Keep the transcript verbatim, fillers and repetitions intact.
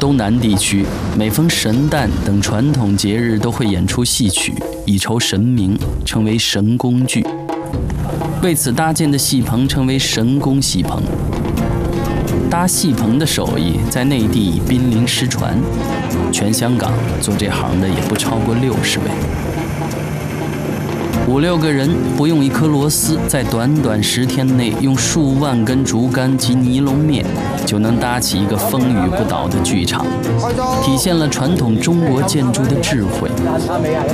东南地区，每逢神诞等传统节日都会演出戏曲，以酬神明，称为神宫剧。为此搭建的戏棚称为神宫戏棚。搭戏棚的手艺在内地已濒临失传，全香港做这行的也不超过六十位。五六个人不用一颗螺丝，在短短十天内用数万根竹竿及尼龙面，就能搭起一个风雨不倒的剧场，体现了传统中国建筑的智慧。